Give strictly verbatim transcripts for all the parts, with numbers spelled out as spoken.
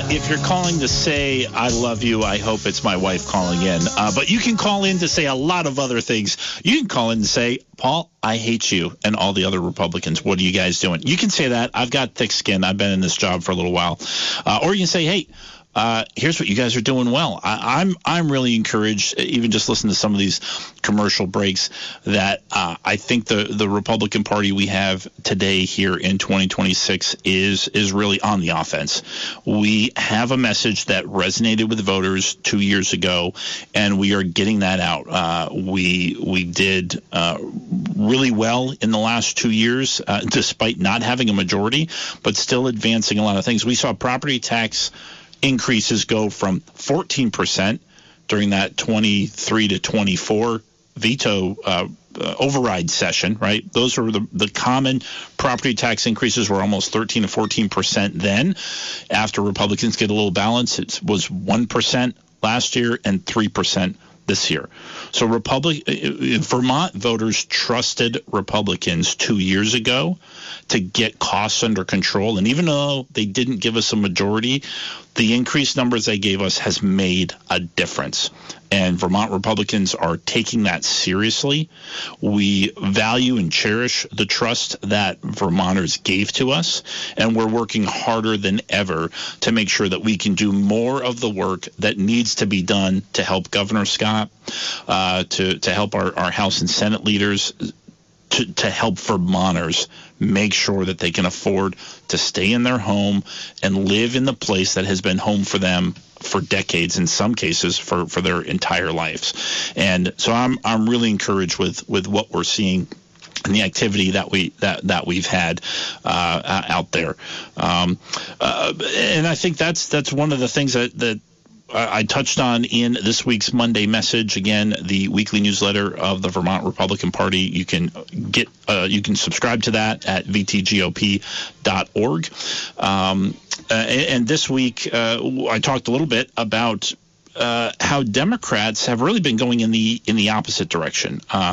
if you're calling to say I love you, I hope it's my wife calling in. Uh, but you can call in to say a lot of other things. You can call in and say, Paul, I hate you and all the other Republicans. What are you guys doing? You can say that. I've got thick skin. I've been in this job for a little while. Uh, or you can say, hey, Uh, here's what you guys are doing well. I, I'm I'm really encouraged, even just listening to some of these commercial breaks, that uh, I think the, the Republican Party we have today here in twenty twenty-six is is really on the offense. We have a message that resonated with voters two years ago, and we are getting that out. Uh, we we did uh, really well in the last two years, uh, despite not having a majority, but still advancing a lot of things. We saw property tax increases go from fourteen percent during that twenty-three to twenty-four veto uh, uh, override session, right? Those were the, the common property tax increases were almost thirteen to fourteen percent then. After Republicans get a little balance, it was one percent last year and three percent this year. So Republic, Vermont voters trusted Republicans two years ago to get costs under control. And even though they didn't give us a majority, the increased numbers they gave us has made a difference. And Vermont Republicans are taking that seriously. We value and cherish the trust that Vermonters gave to us, and we're working harder than ever to make sure that we can do more of the work that needs to be done to help Governor Scott, uh, to, to help our, our House and Senate leaders, to, to help Vermonters make sure that they can afford to stay in their home and live in the place that has been home for them for decades, in some cases for, for their entire lives. And so I'm I'm really encouraged with, with what we're seeing and the activity that we that, that we've had uh, out there. Um, uh, and I think that's that's one of the things that that I touched on in this week's Monday message. Again, the weekly newsletter of the Vermont Republican Party. You can get, uh, you can subscribe to that at v t g o p dot org. Um, uh, and this week, uh, I talked a little bit about uh, how Democrats have really been going in the in the opposite direction. Uh,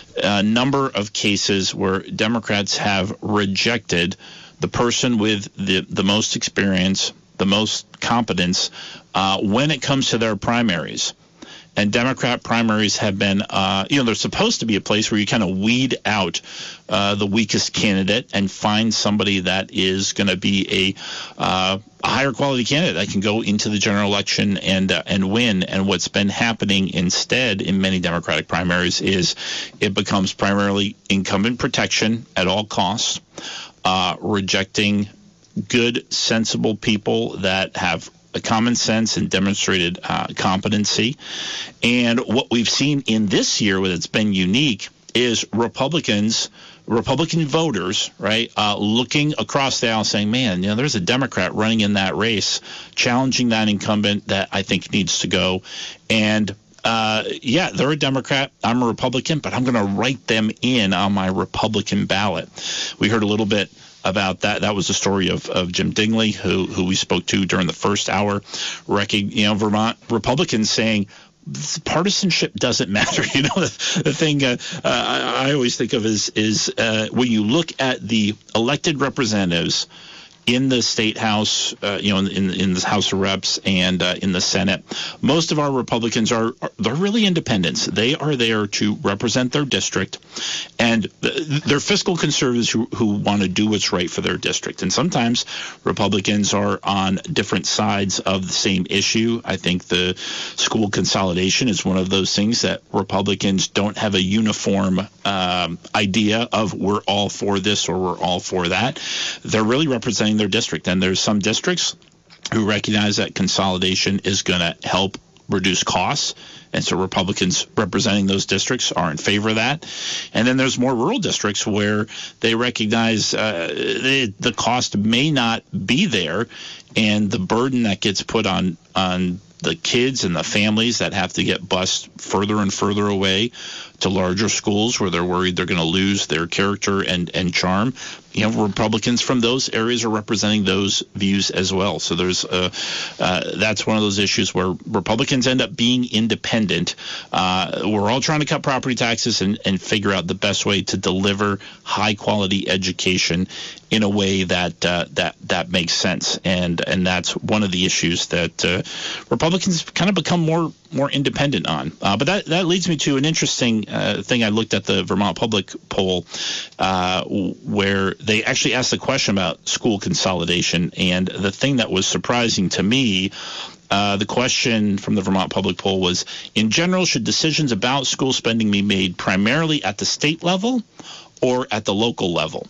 a number of cases where Democrats have rejected the person with the the most experience, the most competence uh, when it comes to their primaries. And Democrat primaries have been, uh, you know, they're supposed to be a place where you kind of weed out uh, the weakest candidate and find somebody that is going to be a, uh, a higher quality candidate that can go into the general election and uh, and win. And what's been happening instead in many Democratic primaries is it becomes primarily incumbent protection at all costs, uh, rejecting good, sensible people that have a common sense and demonstrated uh, competency. And what we've seen in this year, what it's been unique, is Republicans, Republican voters, right, uh, looking across the aisle saying, man, you know, there's a Democrat running in that race, challenging that incumbent that I think needs to go. And Uh, yeah, they're a Democrat. I'm a Republican, but I'm going to write them in on my Republican ballot. We heard a little bit about that. That was the story of, of Jim Dingley, who who we spoke to during the first hour. Wrecking, you know, Vermont Republicans saying partisanship doesn't matter. You know, the, the thing uh, uh, I always think of is is uh, when you look at the elected representatives in the state house, uh, you know, in, in in the House of Reps and uh, in the Senate, most of our Republicans are, are they're really independents. They are there to represent their district, and they're fiscal conservatives who, who want to do what's right for their district. And sometimes Republicans are on different sides of the same issue. I think the school consolidation is one of those things that Republicans don't have a uniform um, idea of we're all for this or we're all for that. They're really representing their district, and there's some districts who recognize that consolidation is going to help reduce costs, and so Republicans representing those districts are in favor of that. And then there's more rural districts where they recognize uh, the, the cost may not be there, and the burden that gets put on on the kids and the families that have to get bused further and further away to larger schools where they're worried they're going to lose their character and, and charm you know, Republicans from those areas are representing those views as well. So there's uh, uh, that's one of those issues where Republicans end up being independent. Uh, we're all trying to cut property taxes and, and figure out the best way to deliver high quality education in a way that uh, that that makes sense, and and that's one of the issues that uh, Republicans kind of become more more independent on. Uh, but that that leads me to an interesting uh, thing. I looked at the Vermont Public poll uh, where they actually asked the question about school consolidation, and the thing that was surprising to me. Uh, the question from the Vermont Public poll was, in general, should decisions about school spending be made primarily at the state level or at the local level?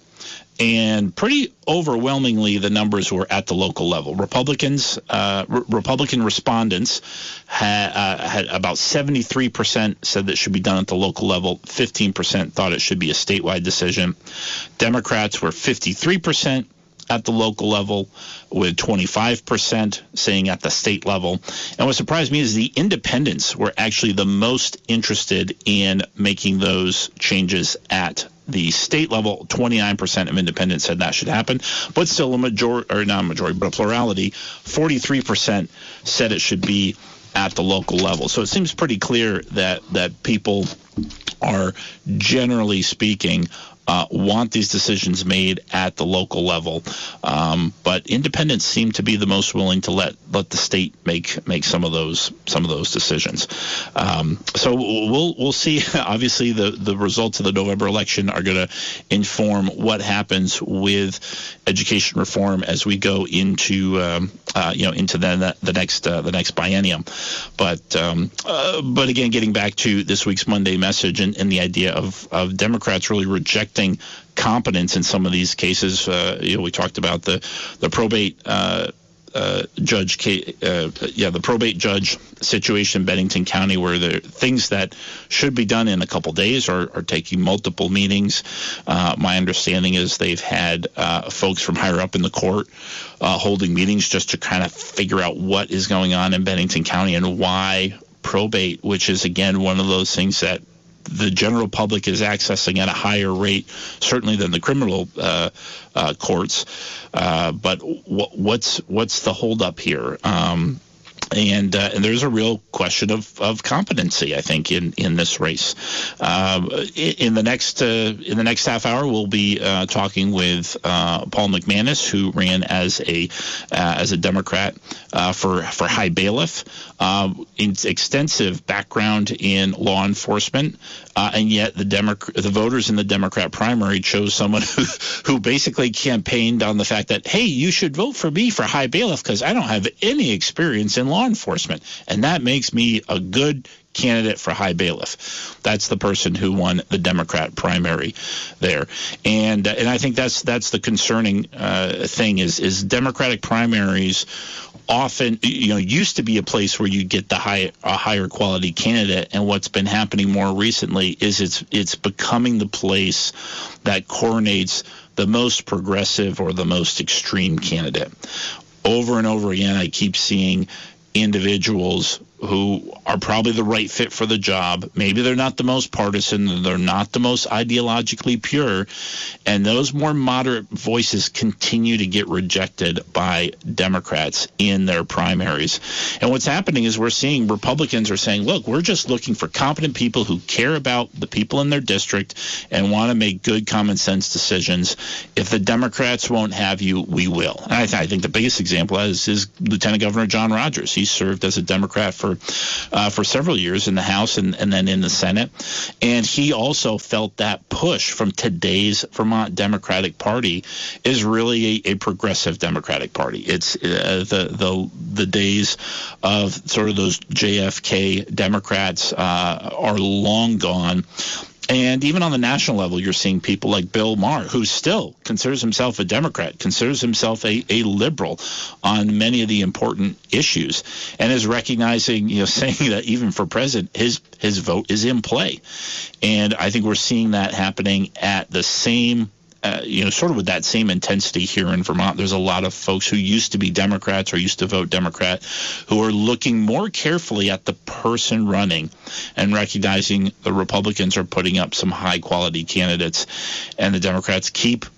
And pretty overwhelmingly, the numbers were at the local level. Republicans, uh, re- Republican respondents had, uh, had about seventy-three percent said that it should be done at the local level. fifteen percent thought it should be a statewide decision. Democrats were fifty-three percent at the local level, with twenty-five percent saying at the state level. And what surprised me is the independents were actually the most interested in making those changes at the state level. Twenty-nine percent of independents said that should happen, but still a majority, or not a majority, but a plurality, forty-three percent said it should be at the local level. So it seems pretty clear that, that people are, generally speaking, Uh, want these decisions made at the local level, um, but independents seem to be the most willing to let let the state make make some of those some of those decisions. Um, so we'll we'll see. Obviously, the the results of the November election are going to inform what happens with education reform as we go into um, uh, you know into the the next uh, the next biennium. But um, uh, but again, getting back to this week's Monday message and, and the idea of of Democrats really rejecting competence in some of these cases. Uh, you know, we talked about the the probate uh, uh, judge, uh, yeah, the probate judge situation in Bennington County, where the things that should be done in a couple days are, are taking multiple meetings. Uh, my understanding is they've had uh, folks from higher up in the court uh, holding meetings just to kind of figure out what is going on in Bennington County and why probate, which is again one of those things that the general public is accessing at a higher rate, certainly than the criminal uh, uh, courts. Uh, but w- what's what's the holdup here? Um, And, uh, and there's a real question of, of competency, I think, in, in this race. Uh, in, in the next uh, in the next half hour, we'll be uh, talking with uh, Paul McManus, who ran as a uh, as a Democrat uh, for for high bailiff. Uh, extensive background in law enforcement, uh, and yet the Demo- the voters in the Democrat primary chose someone who who basically campaigned on the fact that, hey, you should vote for me for high bailiff because I don't have any experience in law enforcement, and that makes me a good candidate for high bailiff. That's the person who won the Democrat primary there, and and I think that's that's the concerning uh, thing is is Democratic primaries often, you know, used to be a place where you get the high a higher quality candidate, and what's been happening more recently is it's it's becoming the place that coronates the most progressive or the most extreme candidate. Over and over again, I keep seeing individuals who are probably the right fit for the job. Maybe they're not the most partisan, they're not the most ideologically pure, and those more moderate voices continue to get rejected by Democrats in their primaries. And what's happening is we're seeing Republicans are saying, look, we're just looking for competent people who care about the people in their district and want to make good common sense decisions. If the Democrats won't have you, we will. And I, th- I think the biggest example is, is Lieutenant Governor John Rogers. He served as a Democrat for Uh, for several years in the House and, and then in the Senate. And he also felt that push from today's Vermont Democratic Party is really a, a progressive Democratic Party. It's uh, the, the the days of sort of those J F K Democrats uh, are long gone. And even on the national level, you're seeing people like Bill Maher, who still considers himself a Democrat, considers himself a, a liberal on many of the important issues, and is recognizing, you know, saying that even for president, his his vote is in play. And I think we're seeing that happening at the same Uh, you know, sort of with that same intensity here in Vermont. There's a lot of folks who used to be Democrats or used to vote Democrat who are looking more carefully at the person running and recognizing the Republicans are putting up some high-quality candidates, and the Democrats keep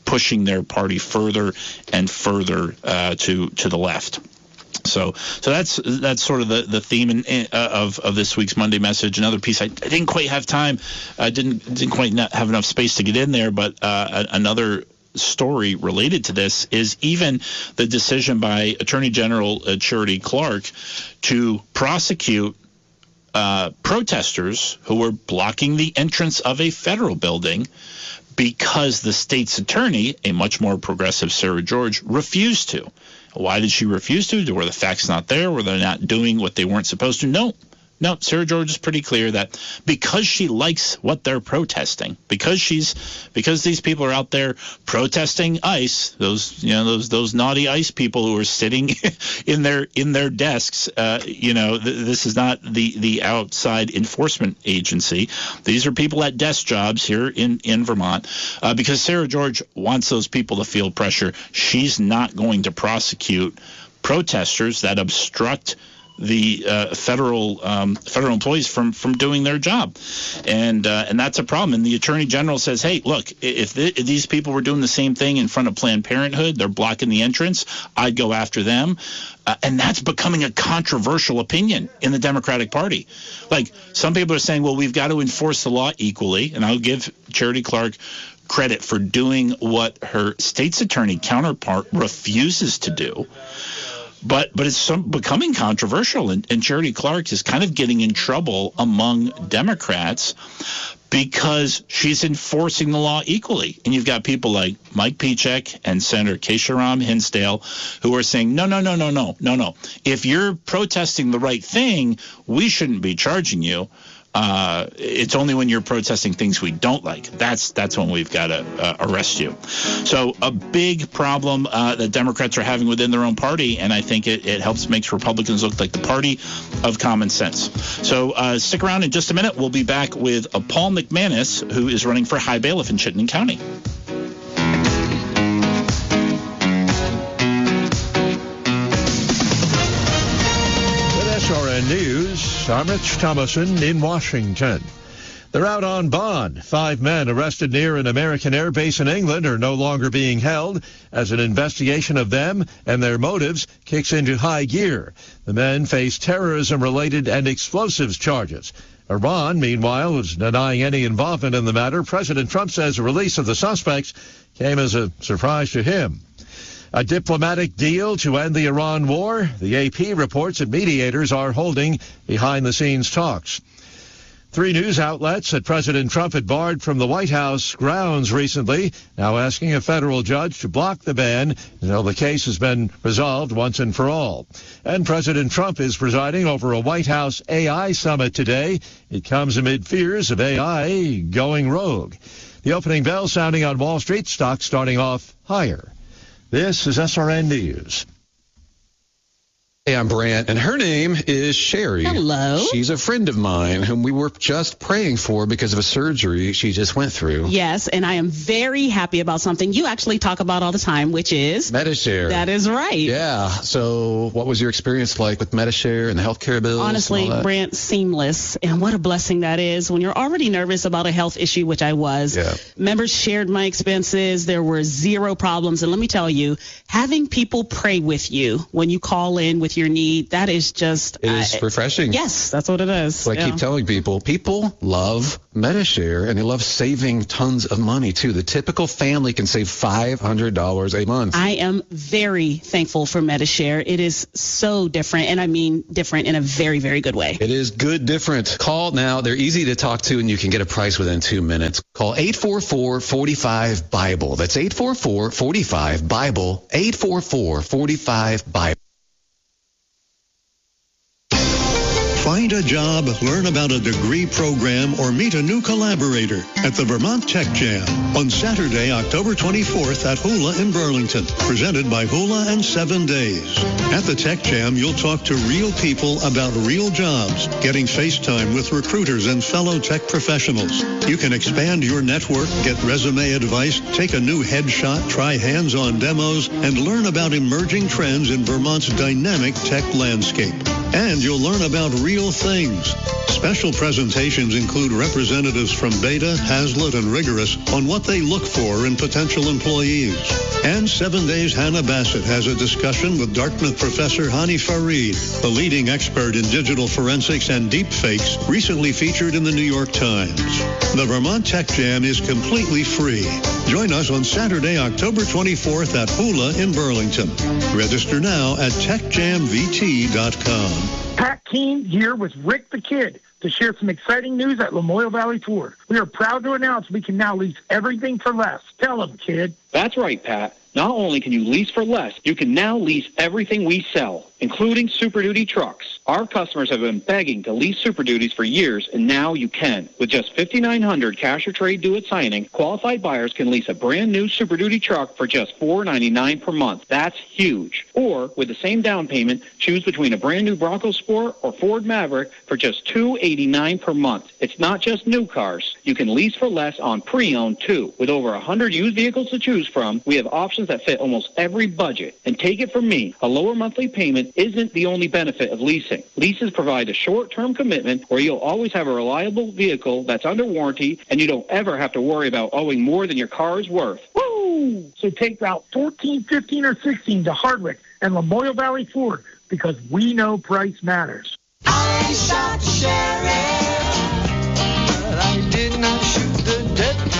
pushing their party further and further uh, to to the left. So, so that's that's sort of the, the theme in, uh, of of this week's Monday Message. Another piece I, I didn't quite have time, I didn't didn't quite not have enough space to get in there, but uh, another story related to this is even the decision by Attorney General uh, Charity Clark to prosecute uh, protesters who were blocking the entrance of a federal building because the state's attorney, a much more progressive Sarah George, refused to. Why did she refuse to? Were the facts not there? Were they not doing what they weren't supposed to? No. No, Sarah George is pretty clear that because she likes what they're protesting, because she's because these people are out there protesting ICE, those you know those those naughty ICE people who are sitting in their in their desks. Uh, you know, th- this is not the the outside enforcement agency. These are people at desk jobs here in in Vermont. Uh, because Sarah George wants those people to feel pressure, she's not going to prosecute protesters that obstruct the uh, federal um, federal employees from, from doing their job, and uh, and that's a problem. And the Attorney General says, hey, look, if, th- if these people were doing the same thing in front of Planned Parenthood, they're blocking the entrance, I'd go after them. Uh, and that's becoming a controversial opinion in the Democratic Party. Like, some people are saying, well, we've got to enforce the law equally, and I'll give Charity Clark credit for doing what her state's attorney counterpart refuses to do. But but it's some, becoming controversial, and, and Charity Clark is kind of getting in trouble among Democrats because she's enforcing the law equally. And you've got people like Mike Piechek and Senator Keisha Hinsdale who are saying, no, no, no, no, no, no, no. If you're protesting the right thing, we shouldn't be charging you. Uh, it's only when you're protesting things we don't like. That's that's when we've got to uh, arrest you. So a big problem uh, that Democrats are having within their own party, and I think it, it helps makes Republicans look like the party of common sense. So uh, stick around in just a minute. We'll be back with uh, Paul McManus, who is running for High Bailiff in Chittenden County. S R N News, I'm Rich Thomason in Washington. They're out on bond. Five men arrested near an American air base in England are no longer being held as an investigation of them and their motives kicks into high gear. The men face terrorism-related and explosives charges. Iran, meanwhile, is denying any involvement in the matter. President Trump says the release of the suspects came as a surprise to him. A diplomatic deal to end the Iran war. The A P reports that mediators are holding behind-the-scenes talks. Three news outlets that President Trump had barred from the White House grounds recently, now asking a federal judge to block the ban until the case has been resolved once and for all. And President Trump is presiding over a White House A I summit today. It comes amid fears of A I going rogue. The opening bell sounding on Wall Street, stocks starting off higher. This is S R N News. Hey, I'm Brant, and her name is Sherry. Hello. She's a friend of mine whom we were just praying for because of a surgery she just went through. Yes, and I am very happy about something you actually talk about all the time, which is Medi-Share. That is right. Yeah. So what was your experience like with Medi-Share and the healthcare bills? Honestly, and all that? Brant, seamless. And what a blessing that is when you're already nervous about a health issue, which I was. Yeah. Members shared my expenses. There were zero problems. And let me tell you, having people pray with you when you call in with your need, that is just It is uh, refreshing. Yes, that's what it is. So I yeah. keep telling people, people love Medi-Share, and they love saving tons of money, too. The typical family can save five hundred dollars a month. I am very thankful for Medi-Share. It is so different, and I mean different in a very, very good way. It is good different. Call now. They're easy to talk to, and you can get a price within two minutes. Call eight four four, four five, BIBLE. That's eight four four, four five, BIBLE. eight four four, four five, BIBLE. Find a job, learn about a degree program, or meet a new collaborator at the Vermont Tech Jam on Saturday, October twenty-fourth at Hula in Burlington, presented by Hula and Seven Days. At the Tech Jam, you'll talk to real people about real jobs, getting FaceTime with recruiters and fellow tech professionals. You can expand your network, get resume advice, take a new headshot, try hands-on demos, and learn about emerging trends in Vermont's dynamic tech landscape. And you'll learn about real things. Special presentations include representatives from Beta, Hazlitt, and Rigorous on what they look for in potential employees. And Seven Days Hannah Bassett has a discussion with Dartmouth professor Hani Farid, the leading expert in digital forensics and deepfakes, recently featured in the New York Times. The Vermont Tech Jam is completely free. Join us on Saturday, October twenty-fourth at Hula in Burlington. Register now at tech jam v t dot com. Pat Keene here with Rick the Kid to share some exciting news at Lamoille Valley Ford. We are proud to announce we can now lease everything for less. Tell them, kid. That's right, Pat. Not only can you lease for less, you can now lease everything we sell, including Super Duty trucks. Our customers have been begging to lease Super Duties for years, and now you can. With just five thousand nine hundred dollars cash or trade due at signing, qualified buyers can lease a brand new Super Duty truck for just four dollars and ninety-nine cents per month. That's huge. Or, with the same down payment, choose between a brand new Bronco Sport or Ford Maverick for just two dollars and eighty-nine cents per month. It's not just new cars. You can lease for less on pre-owned, too. With over one hundred used vehicles to choose from, we have options that fit almost every budget. And take it from me, a lower monthly payment isn't the only benefit of leasing. Leases provide a short-term commitment where you'll always have a reliable vehicle that's under warranty, and you don't ever have to worry about owing more than your car is worth. Woo! So take Route fourteen, fifteen, or sixteen to Hardwick and Lamoille Valley Ford, because we know price matters. I shot the sheriff, but I did not shoot the deputy.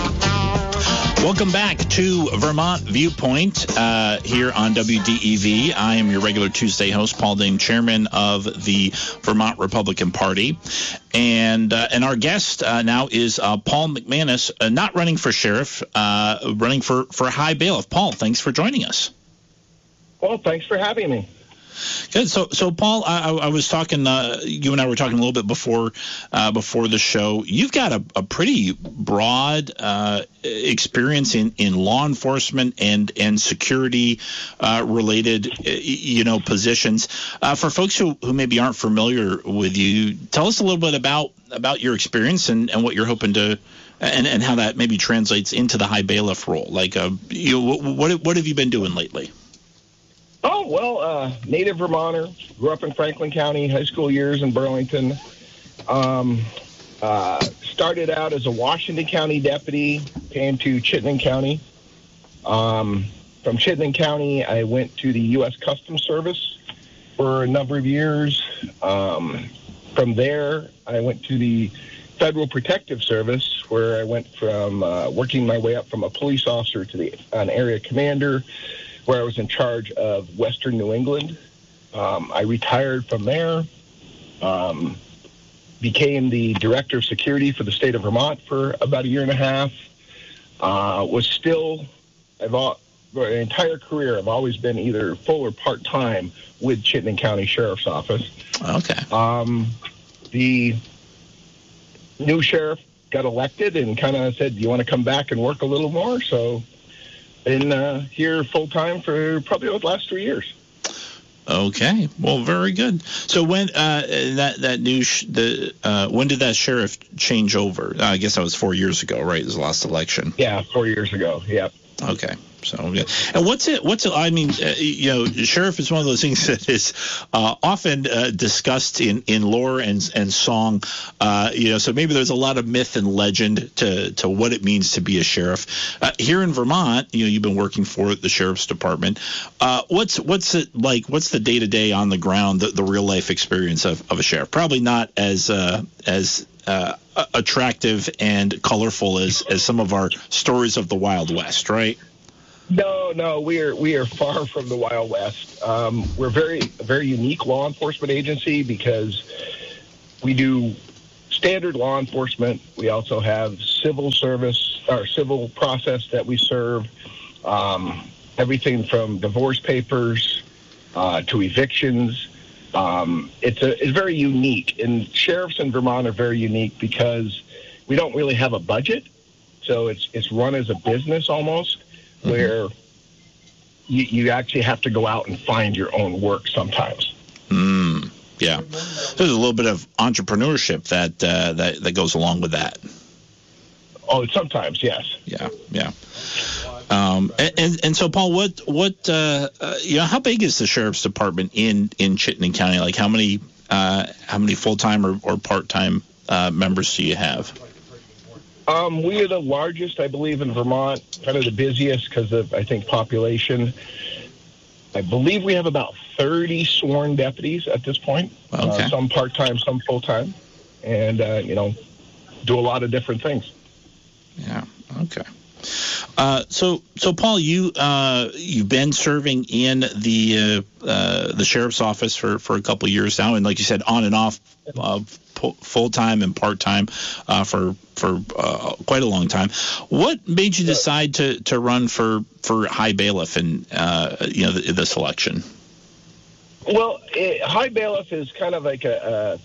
Welcome back to Vermont Viewpoint uh, here on W D E V. I am your regular Tuesday host, Paul Dane, chairman of the Vermont Republican Party. And uh, and our guest uh, now is uh, Paul McManus, uh, not running for sheriff, uh, running for, for high bailiff. Paul, thanks for joining us. Well, thanks for having me. Good. So, so Paul, I, I was talking. Uh, you and I were talking a little bit before uh, before the show. You've got a, a pretty broad uh, experience in, in law enforcement and and security uh, related, you know, positions. Uh, for folks who, who maybe aren't familiar with you, tell us a little bit about about your experience and, and what you're hoping to. And, and how that maybe translates into the high bailiff role. Like, uh, you, what what have you been doing lately? Oh, well, uh, native Vermonter, grew up in Franklin County, high school years in Burlington. Um, uh, started out as a Washington County deputy, came to Chittenden County. Um, from Chittenden County, I went to the U S Customs Service for a number of years. Um, from there, I went to the Federal Protective Service, where I went from uh, working my way up from a police officer to the an area commander, where I was in charge of Western New England. Um, I retired from there, um, became the director of security for the state of Vermont for about a year and a half. Uh, was still, I've all, my entire career, I've always been either full or part-time with Chittenden County Sheriff's Office. Okay. Um, the new sheriff got elected and kind of said, do you want to come back and work a little more? So been uh, here full-time for probably the last three years. Okay, well, very good. So when uh, that that new sh- the uh, when did that sheriff change over? Uh, I guess that was four years ago, right? It was the last election. Yeah, four years ago. Yep. Okay. So, yeah. And what's it, what's it, I mean, uh, you know, sheriff is one of those things that is uh, often uh, discussed in, in lore and, and song, uh, you know, so maybe there's a lot of myth and legend to, to what it means to be a sheriff. Uh, here in Vermont, you know, you've been working for the sheriff's department. Uh, what's, what's it like, what's the day to day on the ground, the, the real life experience of, of a sheriff? Probably not as, uh, as, uh, attractive and colorful as, as some of our stories of the Wild West, right? No, no, we are we are far from the Wild West. Um, we're very a very unique law enforcement agency because we do standard law enforcement. We also have civil service or civil process that we serve. Um, everything from divorce papers uh, to evictions. Um, it's a it's very unique, and sheriffs in Vermont are very unique because we don't really have a budget, so it's it's run as a business almost. Where you, you actually have to go out and find your own work sometimes. Mm, yeah, there's a little bit of entrepreneurship that uh, that that goes along with that. Oh, sometimes, yes. Yeah, yeah. Um, and and so, Paul, what what uh, uh, you know, how big is the sheriff's department in, in Chittenden County? Like, how many uh, how many full time or, or part time uh, members do you have? Um, we are the largest, I believe, in Vermont. Kind of the busiest because of, I think, population. I believe we have about thirty sworn deputies at this point. Okay. Uh, some part time, some full time, and uh, you know, do a lot of different things. Yeah. Okay. Uh, so, so Paul, you uh, you've been serving in the uh, uh, the sheriff's office for, for a couple of years now, and like you said, on and off, uh, full time and part time uh, for for uh, quite a long time. What made you decide to, to run for, for high bailiff and uh, you know the, this election? Well, it, high bailiff is kind of like a, a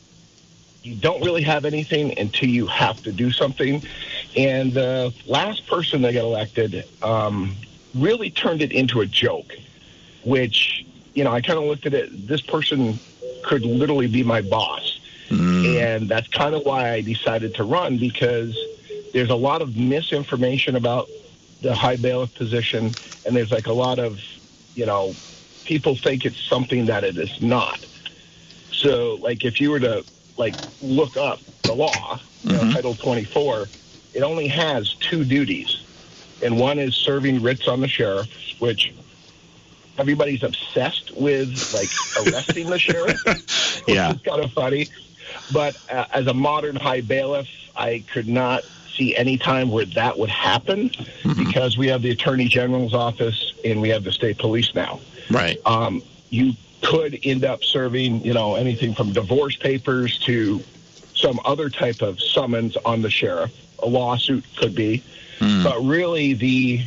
you don't really have anything until you have to do something. And the last person that got elected um, really turned it into a joke, which, you know, I kind of looked at it, this person could literally be my boss. Mm. And that's kind of why I decided to run, because there's a lot of misinformation about the high bailiff position, and there's like a lot of, you know, people think it's something that it is not. So, like, if you were to, like, look up the law, you know, mm-hmm. Title twenty-four, it only has two duties, and one is serving writs on the sheriff, which everybody's obsessed with, like, arresting the sheriff. Yeah. It's kind of funny. But uh, as a modern high bailiff, I could not see any time where that would happen mm-hmm. because we have the Attorney General's office and we have the state police now. Right. Um, you could end up serving, you know, anything from divorce papers to some other type of summons on the sheriff. A lawsuit could be, mm. but really the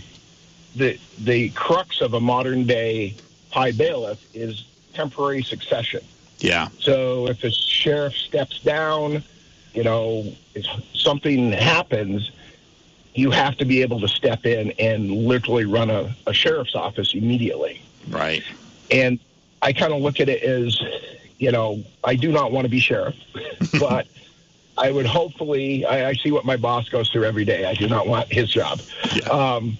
the the crux of a modern day high bailiff is temporary succession. Yeah. So if a sheriff steps down, you know, if something happens, you have to be able to step in and literally run a, a sheriff's office immediately. Right. And I kind of look at it as, you know, I do not want to be sheriff, but I would hopefully, I, I see what my boss goes through every day. I do not want his job. Yeah. Um,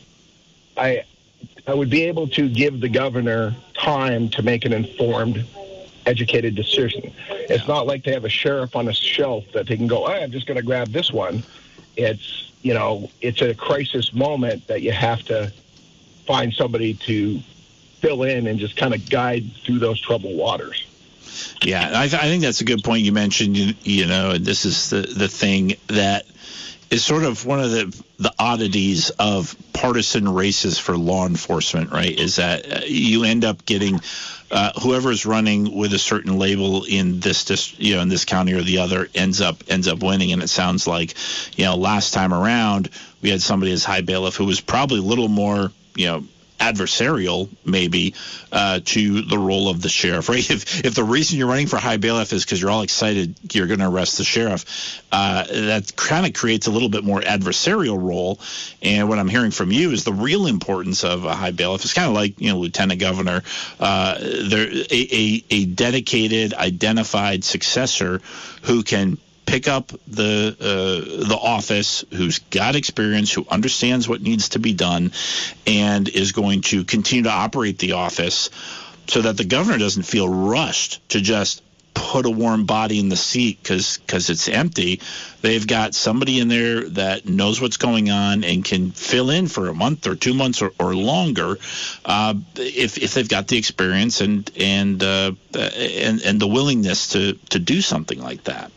I, I would be able to give the governor time to make an informed, educated decision. It's yeah. not like they have a sheriff on a shelf that they can go, oh, I'm just going to grab this one. It's, you know, it's a crisis moment that you have to find somebody to fill in and just kind of guide through those troubled waters. Yeah, I, th- I think that's a good point you mentioned. You, you know, and this is the, the thing that is sort of one of the the oddities of partisan races for law enforcement, right? Is that you end up getting uh, whoever's running with a certain label in this, dis- you know, in this county or the other ends up ends up winning. And it sounds like, you know, last time around we had somebody as high bailiff who was probably a little more, you know, adversarial maybe uh, to the role of the sheriff, right? If if the reason you're running for high bailiff is because you're all excited you're going to arrest the sheriff, uh, that kind of creates a little bit more adversarial role. And what I'm hearing from you is the real importance of a high bailiff is kind of like, you know, lieutenant governor, uh, there a, a, a dedicated, identified successor who can pick up the uh, the office, who's got experience, who understands what needs to be done, and is going to continue to operate the office so that the governor doesn't feel rushed to just put a warm body in the seat because because it's empty. They've got somebody in there that knows what's going on and can fill in for a month or two months or, or longer uh, if if they've got the experience and and uh, and and the willingness to to do something like that.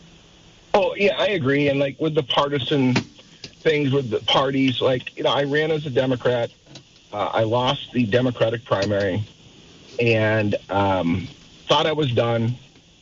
Oh, yeah, I agree. And, like, with the partisan things with the parties, like, you know, I ran as a Democrat. Uh, I lost the Democratic primary and um, thought I was done.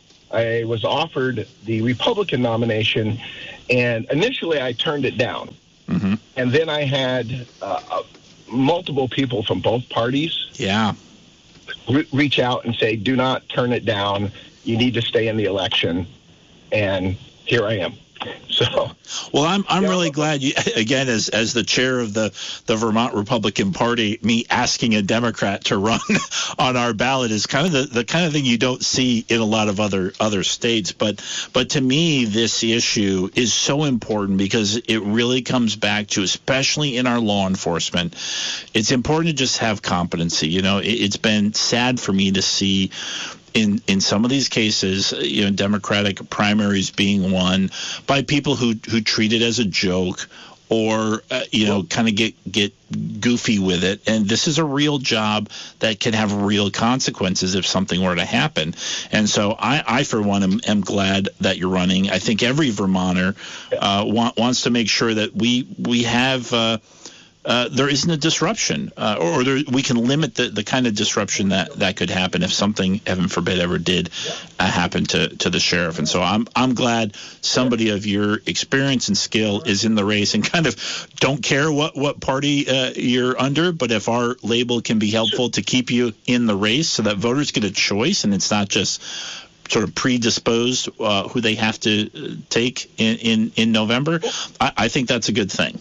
I was offered the Republican nomination, and initially I turned it down. Mm-hmm. And then I had uh, uh, multiple people from both parties yeah. re- reach out and say, do not turn it down. You need to stay in the election. And here I am. So, well, I'm I'm yeah, really glad you again as as the chair of the the Vermont Republican Party, me asking a Democrat to run on our ballot is kind of the, the kind of thing you don't see in a lot of other other states. But but to me, this issue is so important because it really comes back to, especially in our law enforcement, it's important to just have competency. You know, it, it's been sad for me to see in in some of these cases, you know, Democratic primaries being won by people who who treat it as a joke or, uh, you know, kind of get get goofy with it. And this is a real job that can have real consequences if something were to happen. And so I, I for one, am, am glad that you're running. I think every Vermonter uh, want, wants to make sure that we we have uh, Uh, there isn't a disruption, uh, or, or there, we can limit the, the kind of disruption that, that could happen if something, heaven forbid, ever did uh, happen to, to the sheriff. And so I'm I'm glad somebody of your experience and skill is in the race and kind of don't care what, what party uh, you're under, but if our label can be helpful to keep you in the race so that voters get a choice and it's not just sort of predisposed uh, who they have to take in, in, in November, I, I think that's a good thing.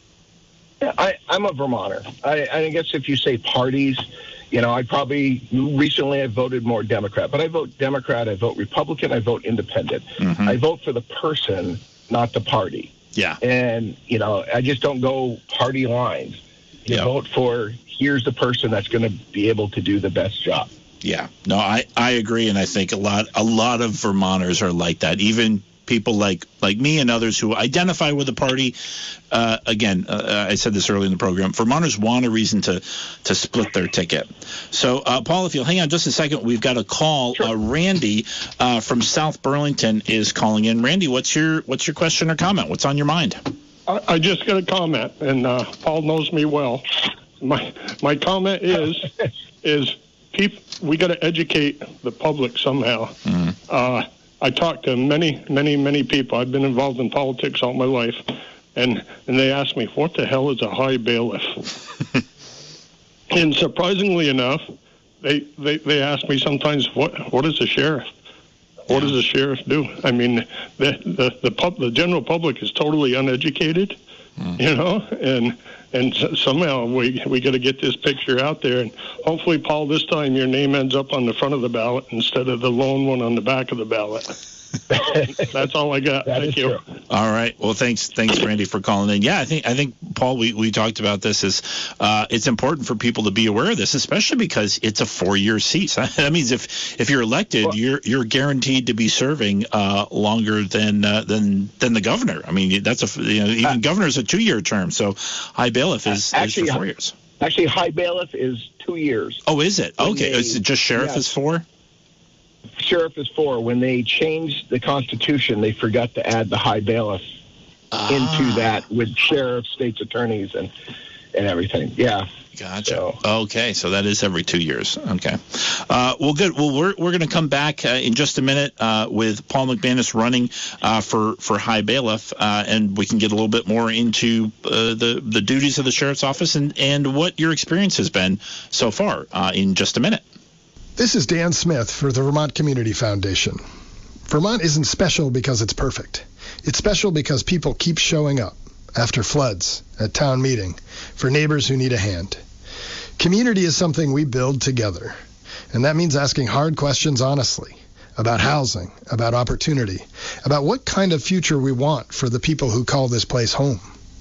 Yeah, I, I'm a Vermonter. I, I guess if you say parties, you know, I probably recently I voted more Democrat, but I vote Democrat, I vote Republican, I vote Independent. Mm-hmm. I vote for the person, not the party. Yeah. And, you know, I just don't go party lines. You yep. vote for, here's the person that's going to be able to do the best job. Yeah. No, I, I agree, and I think a lot a lot of Vermonters are like that. Even people like like me and others who identify with the party. Uh, again, uh, I said this early in the program, Vermonters want a reason to to split their ticket. So, uh, Paul, if you'll hang on just a second, we've got a call. Sure. Uh, Randy uh, from South Burlington is calling in. Randy, what's your what's your question or comment? What's on your mind? I, I just got a comment, and uh, Paul knows me well. My my comment is is keep we got to educate the public somehow. Mm. Uh, I talked to many, many, many people. I've been involved in politics all my life, and, and they ask me, what the hell is a high bailiff? And surprisingly enough, they, they, they ask me sometimes, what what is a sheriff? What does a sheriff do? I mean, the the the, pub, the general public is totally uneducated, mm. you know, and and somehow we we got to get this picture out there. And hopefully, Paul, this time your name ends up on the front of the ballot instead of the lone one on the back of the ballot. That's all I got. That Thank you. True. All right. Well, thanks, thanks, Randy, for calling in. Yeah, I think, I think, Paul, we, we talked about this. Is uh, it's important for people to be aware of this, especially because it's a four-year seat. So that means if if you're elected, well, you're you're guaranteed to be serving uh, longer than uh, than than the governor. I mean, that's a you know even uh, governor's a two-year term. So high bailiff is, actually, is for four years. Actually, high bailiff is two years. Oh, is it? Okay. They, is it just sheriff yeah. is four? Sheriff is four. When they changed the Constitution, they forgot to add the high bailiff ah. into that with sheriffs, state's attorneys, and and everything. Yeah. Gotcha. So. Okay, so that is every two years. Okay. Uh, well, good. Well, we're we're going to come back uh, in just a minute uh, with Paul McManus running uh, for for high bailiff, uh, and we can get a little bit more into uh, the the duties of the sheriff's office and and what your experience has been so far uh, in just a minute. This is Dan Smith for the Vermont Community Foundation. Vermont isn't special because it's perfect. It's special because people keep showing up after floods, at town meeting, for neighbors who need a hand. Community is something we build together, and that means asking hard questions honestly about housing, about opportunity, about what kind of future we want for the people who call this place home.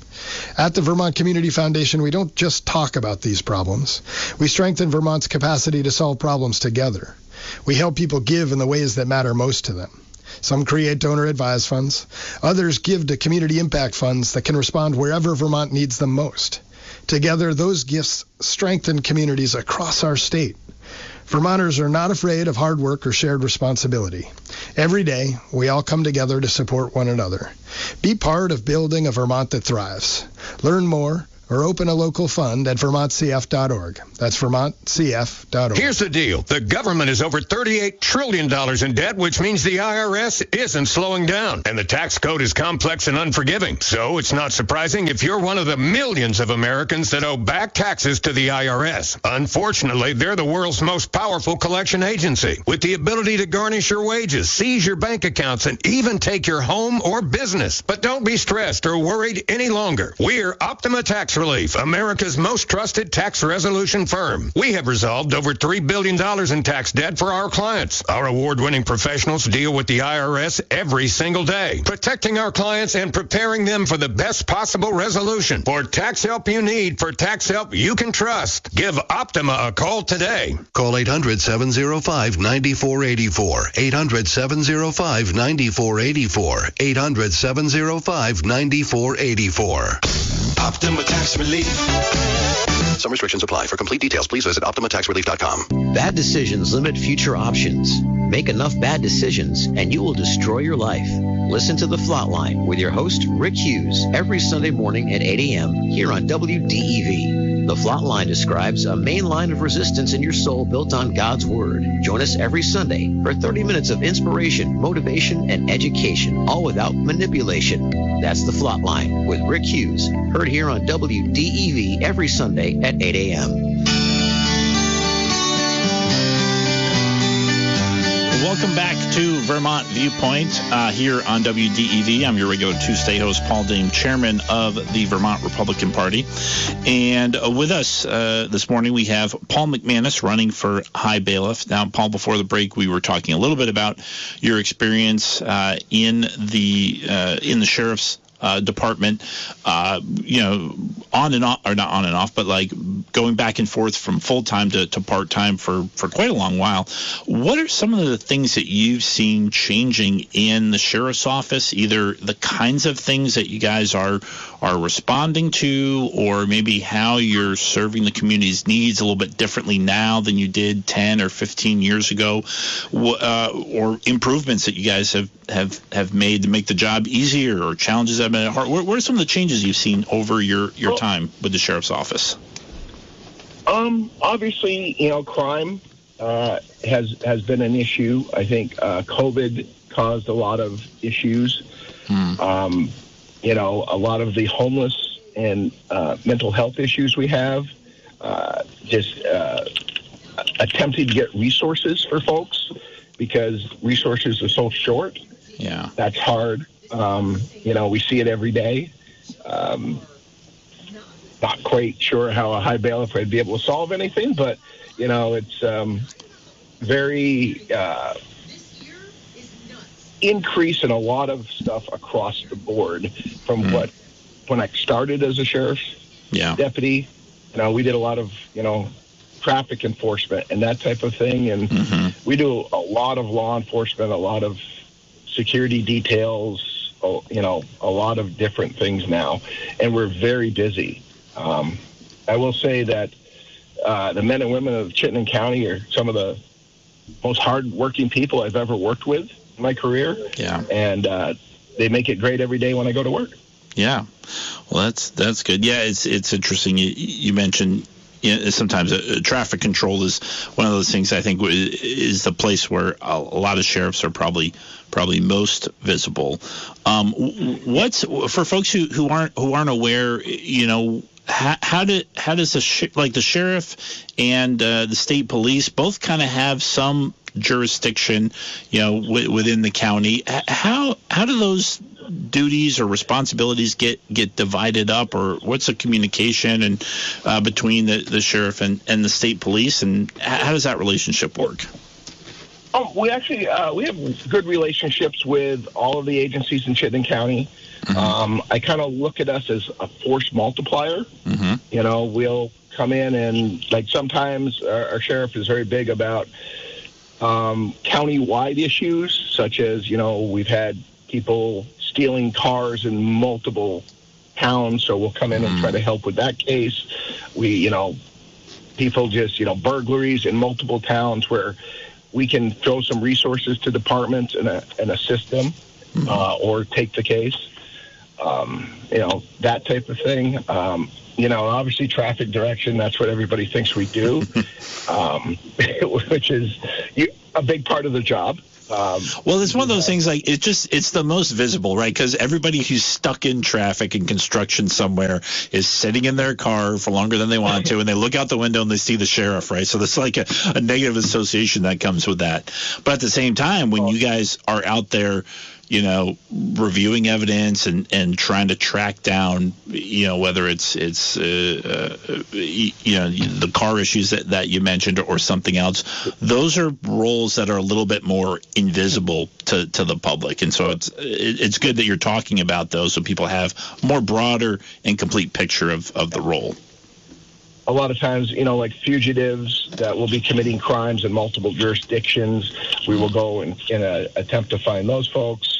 At the Vermont Community Foundation, we don't just talk about these problems. We strengthen Vermont's capacity to solve problems together. We help people give in the ways that matter most to them. Some create donor-advised funds. Others give to community impact funds that can respond wherever Vermont needs them most. Together, those gifts strengthen communities across our state. Vermonters are not afraid of hard work or shared responsibility. Every day, we all come together to support one another. Be part of building a Vermont that thrives. Learn more or open a local fund at vermont c f dot org. That's vermont c f dot org. Here's the deal. The government is over thirty-eight trillion dollars in debt, which means the I R S isn't slowing down. And the tax code is complex and unforgiving. So it's not surprising if you're one of the millions of Americans that owe back taxes to the I R S. Unfortunately, they're the world's most powerful collection agency, with the ability to garnish your wages, seize your bank accounts, and even take your home or business. But don't be stressed or worried any longer. We're Optima Tax Relief, America's most trusted tax resolution firm. We have resolved over three billion dollars in tax debt for our clients. Our award-winning professionals deal with the I R S every single day, protecting our clients and preparing them for the best possible resolution. For tax help you need, for tax help you can trust, give Optima a call today. Call eight hundred, seven oh five, nine four eight four. eight hundred, seven oh five, nine four eight four. eight hundred, seven oh five, nine four eight four. Optima Tax Relief. Some restrictions apply. For complete details, please visit optima tax relief dot com. Bad decisions limit future options. Make enough bad decisions and you will destroy your life. Listen to The Flatline with your host, Rick Hughes, every Sunday morning at eight a.m. here on W D E V. The Flatline describes a main line of resistance in your soul built on God's Word. Join us every Sunday for thirty minutes of inspiration, motivation, and education, all without manipulation. That's The Flatline with Rick Hughes, heard here on W D E V every Sunday at eight a.m. Welcome back to Vermont Viewpoint uh, here on W D E V. I'm your regular Tuesday host, Paul Dame, chairman of the Vermont Republican Party. And uh, with us uh, this morning, we have Paul McManus running for High Bailiff. Now, Paul, before the break, we were talking a little bit about your experience uh, in the uh, in the sheriff's Uh, department, uh, you know, on and off, or not on and off, but like going back and forth from full-time to, to part-time for, for quite a long while. What are some of the things that you've seen changing in the sheriff's office, either the kinds of things that you guys are are responding to, or maybe how you're serving the community's needs a little bit differently now than you did ten or fifteen years ago, uh, or improvements that you guys have, have, have made to make the job easier, or challenges that have been hard? What, what are some of the changes you've seen over your, your well, time with the sheriff's office? Um, obviously, you know, crime uh, has has been an issue. I think uh, COVID caused a lot of issues. Hmm. Um, you know, a lot of the homeless and uh, mental health issues we have, uh, just uh, attempting to get resources for folks because resources are so short. Yeah. That's hard. Um, you know, we see it every day. Um, not quite sure how a high bailiff would be able to solve anything, but, you know, it's um, very uh, increase in a lot of stuff across the board from mm. what, when I started as a sheriff's yeah. deputy, you know, we did a lot of, you know, traffic enforcement and that type of thing. And mm-hmm. we do a lot of law enforcement, a lot of security details, you know, a lot of different things now, and we're very busy. Um, I will say that uh, the men and women of Chittenden County are some of the most hard-working people I've ever worked with in my career. Yeah. And uh, they make it great every day when I go to work. Yeah. Well, that's that's good. Yeah, it's it's interesting. You, you mentioned you know, sometimes a, a traffic control is one of those things I think is the place where a, a lot of sheriffs are probably probably most visible. Um, what's for folks who, who aren't who aren't aware, you know, how, how did how does the sh- like the sheriff and uh, the state police both kind of have some jurisdiction, you know, w- within the county? How how do those duties or responsibilities get, get divided up, or what's the communication and uh, between the, the sheriff and, and the state police, and how does that relationship work? Oh, we actually uh, we have good relationships with all of the agencies in Chittenden County. Mm-hmm. Um, I kind of look at us as a force multiplier. Mm-hmm. You know, we'll come in and like sometimes our, our sheriff is very big about um, county-wide issues, such as, you know, we've had people stealing cars in multiple towns, so we'll come in and try to help with that case. We, you know, people just, you know, burglaries in multiple towns where we can throw some resources to departments and, uh, and assist them uh, or take the case. um, you know, that type of thing. Um, you know, obviously traffic direction, that's what everybody thinks we do, um, which is a big part of the job. Um, well, it's one of those things like it just it's the most visible, right? Because everybody who's stuck in traffic and construction somewhere is sitting in their car for longer than they want to, and they look out the window and they see the sheriff, right? So there's like a, a negative association that comes with that. But at the same time, when you guys are out there, you know, reviewing evidence and, and trying to track down, you know, whether it's it's uh, uh, you know the car issues that, that you mentioned or something else, those are roles that are a little bit more invisible to, to the public, and so it's it's good that you're talking about those so people have more broader and complete picture of, of the role. A lot of times, you know, like fugitives that will be committing crimes in multiple jurisdictions, we will go and, and uh, attempt to find those folks.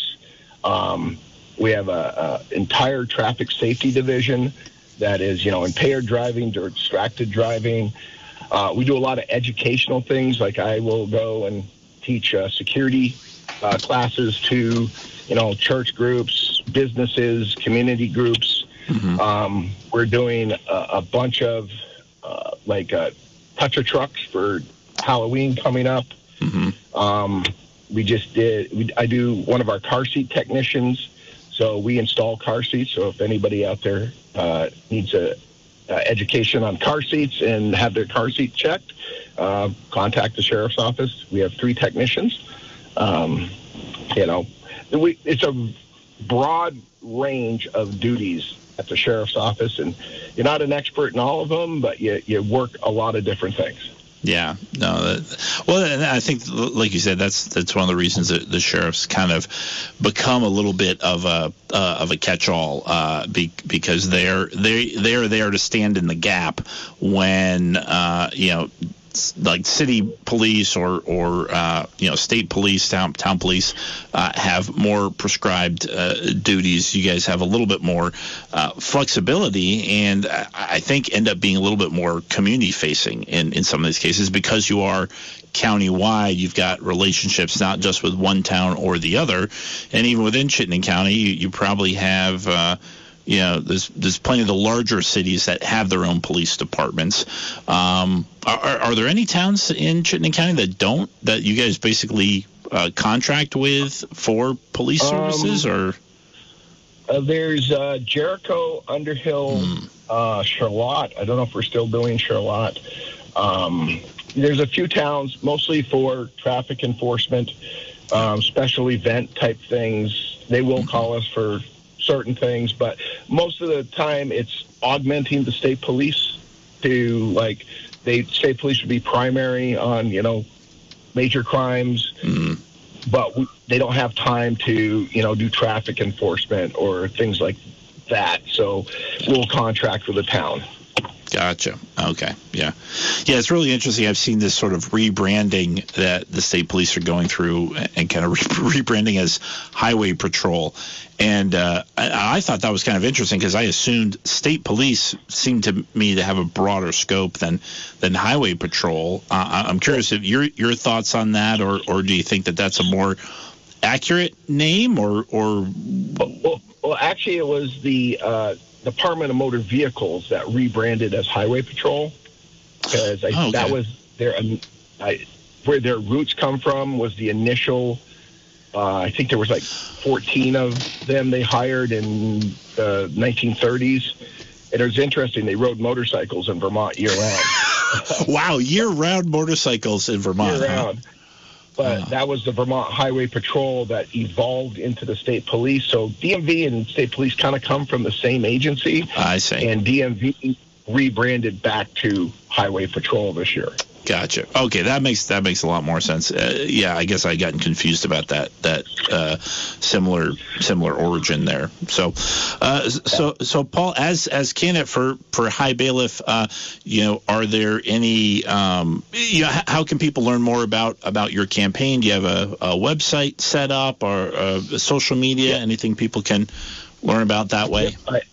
Um, we have a, a entire traffic safety division that is, you know, impaired driving or distracted driving. Uh, we do a lot of educational things, like I will go and teach uh, security uh, classes to, you know, church groups, businesses, community groups. Mm-hmm. Um, we're doing a, a bunch of uh, like uh, toucher trucks for Halloween coming up. Mm-hmm. Um, we just did, we, I do one of our car seat technicians. So we install car seats. So if anybody out there uh, needs a uh, education on car seats and have their car seat checked, uh, contact the sheriff's office. We have three technicians. Um, you know, we, it's a broad range of duties at the sheriff's office, and you're not an expert in all of them, but you, you work a lot of different things. Yeah, no. That, well, and I think, like you said, that's that's one of the reasons that the sheriffs kind of become a little bit of a uh, of a catch-all uh, be, because they're they they're there to stand in the gap when uh, you know. like city police or or uh, you know state police, town town police uh, have more prescribed uh, duties. You guys have a little bit more uh, flexibility, and I, I think end up being a little bit more community facing in, in some of these cases because you are county-wide. You've got relationships not just with one town or the other, and even within Chittenden County, you, you probably have. Uh, You know, there's there's plenty of the larger cities that have their own police departments. Um, are, are there any towns in Chittenden County that don't, that you guys basically uh, contract with for police services? Um, or uh, there's uh, Jericho, Underhill, hmm. uh, Charlotte. I don't know if we're still doing Charlotte. Um, there's a few towns, mostly for traffic enforcement, um, special event type things. They will call us for certain things, but most of the time it's augmenting the state police to, like, they state police would be primary on, you know, major crimes, mm. but we, they don't have time to, you know, do traffic enforcement or things like that. So we'll contract with the town. Gotcha. Okay. Yeah. Yeah, it's really interesting. I've seen this sort of rebranding that the state police are going through and kind of re- rebranding as Highway Patrol. And uh, I, I thought that was kind of interesting because I assumed state police seemed to me to have a broader scope than than Highway Patrol. Uh, I'm curious if your your thoughts on that, or, or do you think that that's a more accurate name, or or well, well actually it was the uh, Department of Motor Vehicles that rebranded as Highway Patrol, because oh, okay. that was their I, where their roots come from was the initial. Uh, I think there was like fourteen of them they hired in the nineteen thirties. And it was interesting. They rode motorcycles in Vermont year-round. Wow, year-round motorcycles in Vermont. Year-round. Huh? But uh. that was the Vermont Highway Patrol that evolved into the state police. So D M V and state police kind of come from the same agency. I see. And D M V rebranded back to Highway Patrol this year. Gotcha. Okay, that makes that makes a lot more sense. Uh, yeah, I guess I gotten confused about that that uh, similar similar origin there. So, uh, so so Paul, as as candidate for for High Bailiff, uh, you know, are there any? Um, you know, how can people learn more about about your campaign? Do you have a, a website set up or uh, social media? Yeah. Anything people can learn about that way? Yeah, I-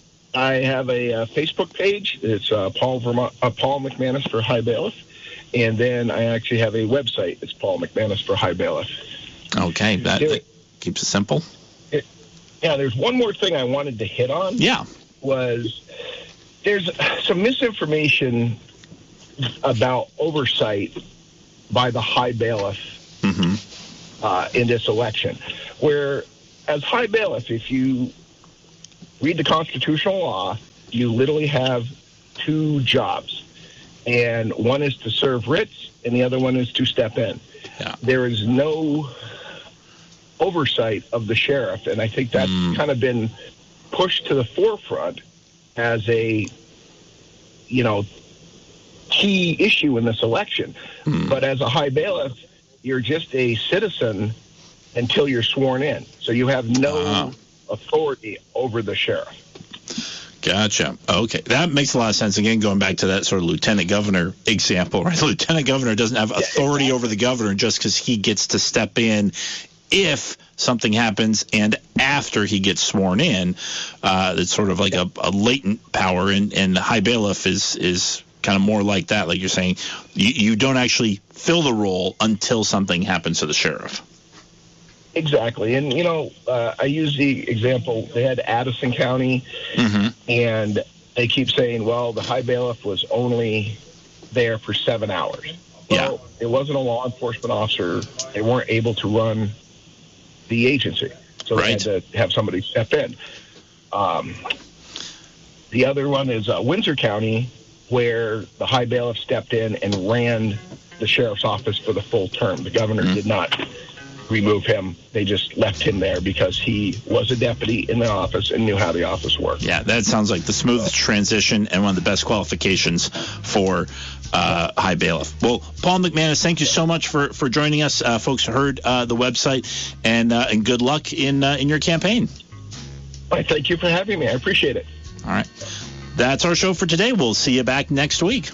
I have a uh, Facebook page. It's uh, Paul Vermont, uh, Paul McManus for High Bailiff. And then I actually have a website. It's Paul McManus for High Bailiff. Okay, that, that keeps it simple. It, Yeah, there's one more thing I wanted to hit on. Yeah. Was there's some misinformation about oversight by the high bailiff mm-hmm. uh, in this election, where as high bailiff, if you read the constitutional law, you literally have two jobs, and one is to serve writs, and the other one is to step in. Yeah. There is no oversight of the sheriff, and I think that's mm. kind of been pushed to the forefront as a, you know, key issue in this election. Mm. But as a high bailiff, you're just a citizen until you're sworn in. So you have no uh-huh. authority over the sheriff. Gotcha. Okay. That makes a lot of sense. Again, going back to that sort of lieutenant governor example, right? The lieutenant governor doesn't have authority yeah, exactly. over the governor just because he gets to step in if something happens, and after he gets sworn in. Uh, it's sort of like a, a latent power, and, and the high bailiff is is kind of more like that. Like you're saying, you, you don't actually fill the role until something happens to the sheriff. Exactly. And, you know, uh, I use the example, they had Addison County, mm-hmm. and they keep saying, well, the high bailiff was only there for seven hours. Well, yeah. It wasn't a law enforcement officer. They weren't able to run the agency. So they right. had to have somebody step in. Um, the other one is uh, Windsor County, where the high bailiff stepped in and ran the sheriff's office for the full term. The governor mm-hmm. did not remove him. They just left him there because he was a deputy in the office and knew how the office worked. Yeah, that sounds like the smoothest transition and one of the best qualifications for uh, high bailiff. Well, Paul McManus, thank you so much for, for joining us. Uh, folks heard uh, the website, and uh, and good luck in uh, in your campaign. All right, thank you for having me. I appreciate it. All right. That's our show for today. We'll see you back next week.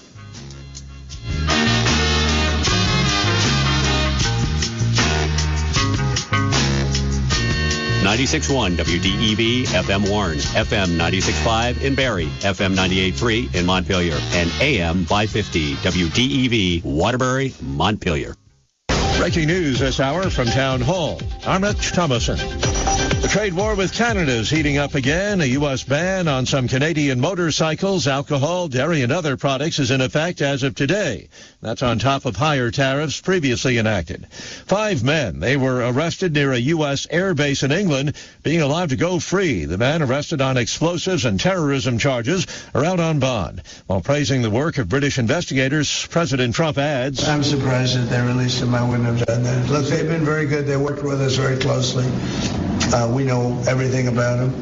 ninety-six point one W D E V F M Warren, F M ninety-six point five in Barrie, F M ninety-eight point three in Montpelier, and A M five fifty W D E V Waterbury, Montpelier. Breaking news this hour from Town Hall. I'm Rich Thomason. The trade war with Canada is heating up again. A U S ban on some Canadian motorcycles, alcohol, dairy, and other products is in effect as of today. That's on top of higher tariffs previously enacted. Five men, they were arrested near a U S air base in England, being allowed to go free. The men arrested on explosives and terrorism charges are out on bond. While praising the work of British investigators, President Trump adds, I'm surprised that they released them. I wouldn't have done that. Look, they've been very good. They worked with us very closely. Uh, we know everything about them.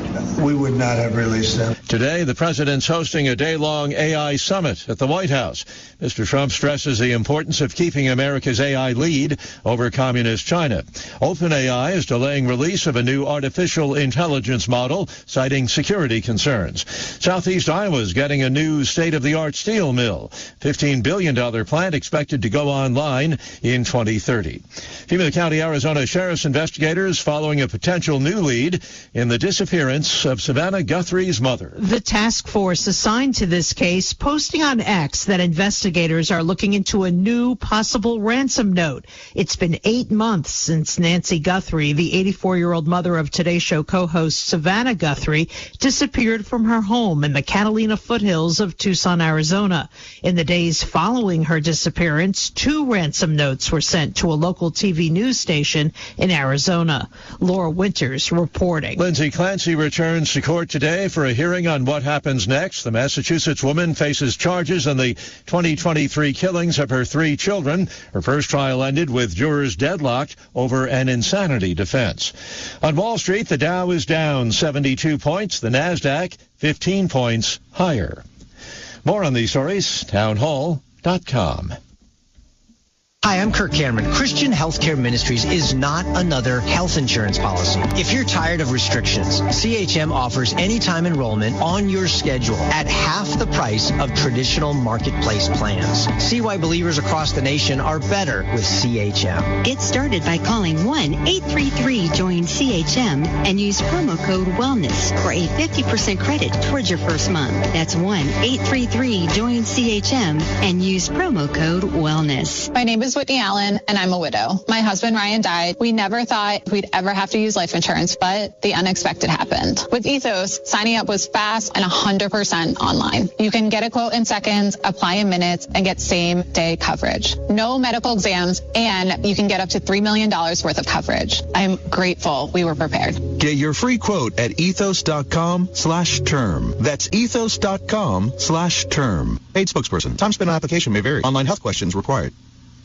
We would not have released them. Today, the president's hosting a day-long A I summit at the White House. Mister Trump stresses the importance of keeping America's A I lead over communist China. OpenAI is delaying release of a new artificial intelligence model, citing security concerns. Southeast Iowa is getting a new state-of-the-art steel mill. fifteen billion dollars plant expected to go online in twenty thirty. Pima County, Arizona Sheriff's investigators following a potential new lead in the disappearance of Savannah Guthrie's mother. The task force assigned to this case posting on X that investigators are looking into a new possible ransom note. It's been eight months since Nancy Guthrie, the eighty-four-year-old mother of Today Show co-host Savannah Guthrie, disappeared from her home in the Catalina foothills of Tucson, Arizona. In the days following her disappearance, two ransom notes were sent to a local T V news station in Arizona. Laura Winters reporting. Lindsay Clancy returns to court today for a hearing on what happens next. The Massachusetts woman faces charges in the twenty twenty-three killings of her three children. Her first trial ended with jurors deadlocked over an insanity defense. On Wall Street, the Dow is down seventy-two points. The NASDAQ fifteen points higher. More on these stories, town hall dot com. Hi, I'm Kirk Cameron. Christian Healthcare Ministries is not another health insurance policy. If you're tired of restrictions, C H M offers anytime enrollment on your schedule at half the price of traditional marketplace plans. See why believers across the nation are better with C H M. Get started by calling one eight three three join C H M and use promo code WELLNESS for a fifty percent credit towards your first month. That's one eight three three join C H M and use promo code WELLNESS. My name is is Whitney Allen, and I'm a widow. My husband, Ryan, died. We never thought we'd ever have to use life insurance, but the unexpected happened. With Ethos, signing up was fast and one hundred percent online. You can get a quote in seconds, apply in minutes, and get same-day coverage. No medical exams, and you can get up to three million dollars worth of coverage. I'm grateful we were prepared. Get your free quote at ethos.com slash term. That's ethos.com slash term. Paid spokesperson. Time spent on application may vary. Online health questions required.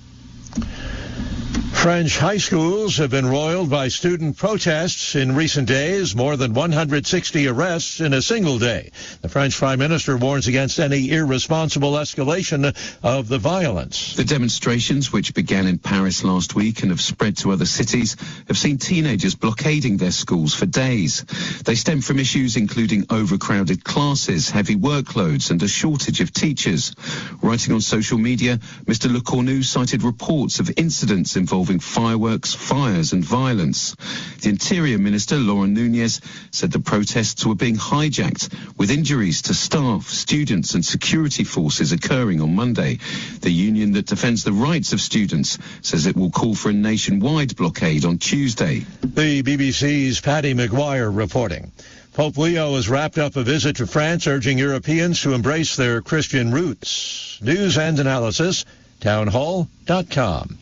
French high schools have been roiled by student protests in recent days, more than one hundred sixty arrests in a single day. The French Prime Minister warns against any irresponsible escalation of the violence. The demonstrations, which began in Paris last week and have spread to other cities, have seen teenagers blockading their schools for days. They stem from issues including overcrowded classes, heavy workloads and a shortage of teachers. Writing on social media, Mister Le Cornu cited reports of incidents involving fireworks, fires and violence. The Interior Minister, Laurent Nunez, said the protests were being hijacked, with injuries to staff, students and security forces occurring on Monday. The union that defends the rights of students says it will call for a nationwide blockade on Tuesday. The B B C's Paddy McGuire reporting. Pope Leo has wrapped up a visit to France, urging Europeans to embrace their Christian roots. News and analysis, townhall dot com.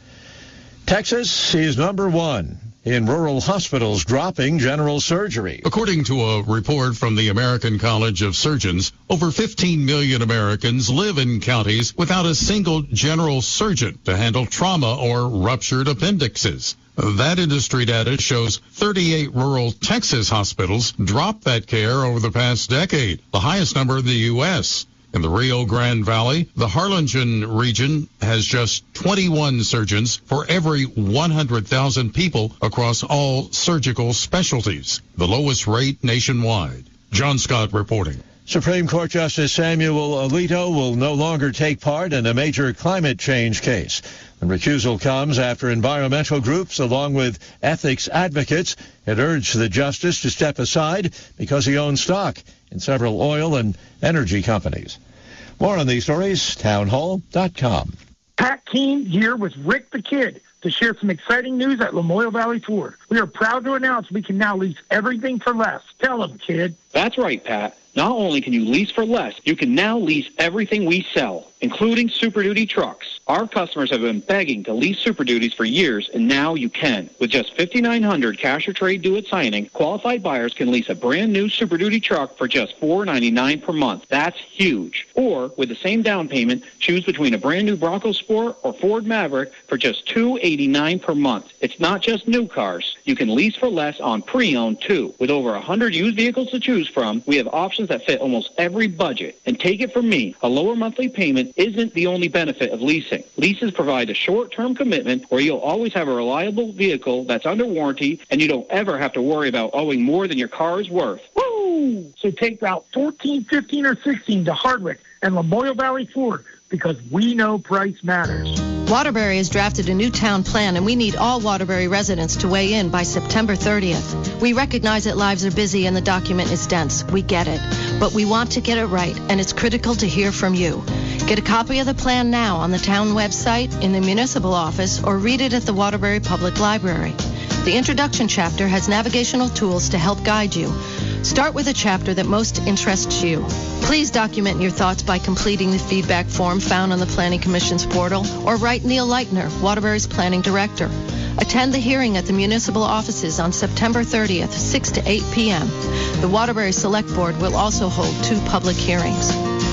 Texas is number one in rural hospitals dropping general surgery. According to a report from the American College of Surgeons, over fifteen million Americans live in counties without a single general surgeon to handle trauma or ruptured appendixes. That industry data shows thirty-eight rural Texas hospitals dropped that care over the past decade, the highest number in the U S In the Rio Grande Valley, the Harlingen region has just twenty-one surgeons for every one hundred thousand people across all surgical specialties, the lowest rate nationwide. John Scott reporting. Supreme Court Justice Samuel Alito will no longer take part in a major climate change case. The recusal comes after environmental groups, along with ethics advocates, had urged the justice to step aside because he owns stock in several oil and energy companies. More on these stories, townhall dot com. Pat Keene here with Rick the Kid to share some exciting news at Lamoille Valley Ford. We are proud to announce we can now lease everything for less. Tell them, kid. That's right, Pat. Not only can you lease for less, you can now lease everything we sell, including Super Duty trucks. Our customers have been begging to lease Super Duties for years, and now you can. With just five thousand nine hundred dollars cash or trade due at signing, qualified buyers can lease a brand new Super Duty truck for just four dollars and ninety-nine cents per month. That's huge. Or, with the same down payment, choose between a brand new Bronco Sport or Ford Maverick for just two hundred eighty-nine dollars per month. It's not just new cars. You can lease for less on pre-owned, too. With over one hundred used vehicles to choose from, we have options that fit almost every budget. And take it from me, a lower monthly payment isn't the only benefit of leasing. Leases provide a short-term commitment where you'll always have a reliable vehicle that's under warranty, and you don't ever have to worry about owing more than your car is worth. Woo! So take Route fourteen, fifteen, or sixteen to Hardwick and Lamoille Valley Ford, because we know price matters. Waterbury has drafted a new town plan, and we need all Waterbury residents to weigh in by September thirtieth. We recognize that lives are busy and the document is dense. We get it. But we want to get it right, and it's critical to hear from you. Get a copy of the plan now on the town website, in the municipal office, or read it at the Waterbury Public Library. The introduction chapter has navigational tools to help guide you. Start with a chapter that most interests you. Please document your thoughts by completing the feedback form found on the Planning Commission's portal, or write Neil Leitner, Waterbury's Planning Director. Attend the hearing at the municipal offices on September thirtieth, six to eight p.m. The Waterbury Select Board will also hold two public hearings.